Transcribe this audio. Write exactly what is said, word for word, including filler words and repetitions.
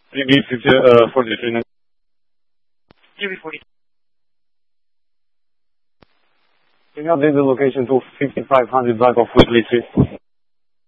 G B forty-three. G B forty. Can you update the location to fifty-five hundred block of Whitley Street?